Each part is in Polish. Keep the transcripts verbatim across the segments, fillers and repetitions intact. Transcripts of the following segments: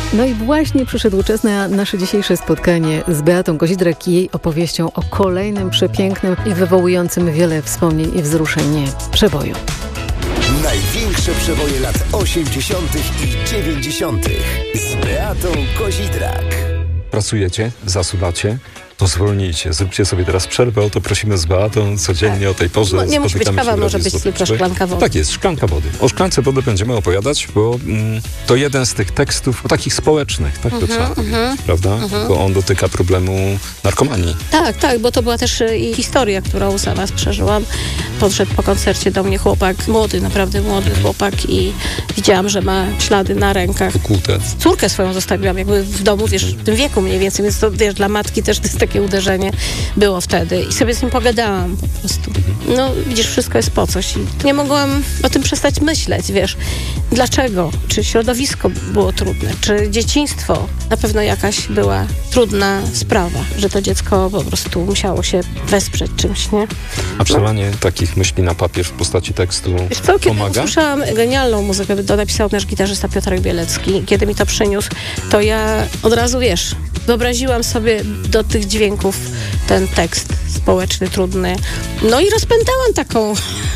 No i właśnie przyszedł czas na nasze dzisiejsze spotkanie z Beatą Kozidrak i jej opowieścią o kolejnym przepięknym i wywołującym wiele wspomnień i wzruszeń przeboju. Największe przeboje lat osiemdziesiątych i dziewięćdziesiątych z Beatą Kozidrak. Pracujecie, zasuwacie, to zwolnijcie. Zróbcie sobie teraz przerwę, o to prosimy z Beatą codziennie tak. o tej porze. No, nie musi być kawa, może być tylko szklanka wody. Tak jest, szklanka wody. O szklance wody będziemy opowiadać, bo mm, to jeden z tych tekstów takich społecznych, tak to uh-huh, trzeba powiedzieć, uh-huh, prawda? Uh-huh. Bo on dotyka problemu narkomanii. Tak, tak, bo to była też i historia, którą sama przeżyłam. Podszedł po koncercie do mnie chłopak, młody, naprawdę młody chłopak i widziałam, że ma ślady na rękach. Ukłute. Córkę swoją zostawiłam jakby w domu, wiesz, w tym wieku mniej więcej, więc to, wiesz, dla matki też to jest takie uderzenie było wtedy i sobie z nim pogadałam po prostu. No widzisz, wszystko jest po coś i nie mogłam o tym przestać myśleć, wiesz. Dlaczego? Czy środowisko było trudne? Czy dzieciństwo? Na pewno jakaś była trudna sprawa, że to dziecko po prostu musiało się wesprzeć czymś, nie? A przelanie no. takich myśli na papier w postaci tekstu wiesz co, kiedy pomaga? Usłyszałam genialną muzykę, to napisał nasz gitarzysta Piotrek Bielecki. Kiedy mi to przyniósł, to ja od razu, wiesz, wyobraziłam sobie do tych dźwięków ten tekst społeczny, trudny. No i rozpętałam taką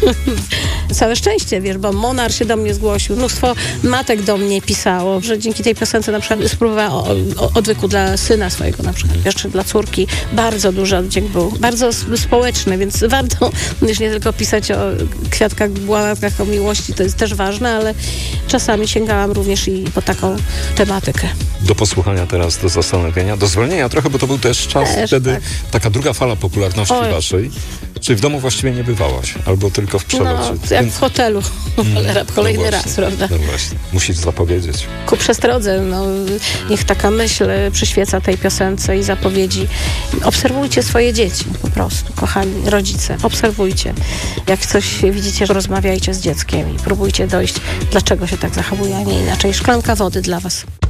całe szczęście, wiesz, bo Monar się do mnie zgłosił, mnóstwo matek do mnie pisało, że dzięki tej piosence na przykład spróbowała o, o, odwyku dla syna swojego na przykład, jeszcze dla córki. Bardzo duży oddźwięk był, bardzo społeczny, więc warto już nie tylko pisać o kwiatkach, błałatkach, o miłości, to jest też ważne, ale czasami sięgałam również i po taką tematykę. Do posłuchania teraz, do zastanowienia, do zwolnienia trochę, bo to był też czas też, wtedy, tak. taka druga fala popularności Oj. waszej. Czy w domu właściwie nie bywałaś? Albo tylko w przelocie? No, jak w hotelu. Mm, kolejny no raz, prawda? No właśnie, musisz zapowiedzieć. Ku przestrodze, no, niech taka myśl przyświeca tej piosence i zapowiedzi. Obserwujcie swoje dzieci po prostu, kochani rodzice. Obserwujcie. Jak coś widzicie, rozmawiajcie z dzieckiem i próbujcie dojść, dlaczego się tak zachowuje, a nie inaczej. Szklanka wody dla was.